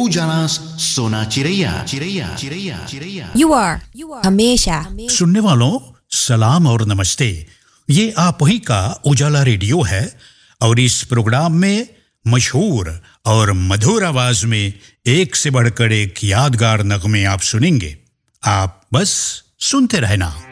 उजाला सोना चिरैया चिरैया चिरैया चिरैया। You are हमेशा। सुनने वालों सलाम और नमस्ते। ये आप ही का उजाला रेडियो है और इस प्रोग्राम में मशहूर और मधुर आवाज में एक से बढ़कर एक यादगार नगमे आप सुनेंगे। आप बस सुनते रहना।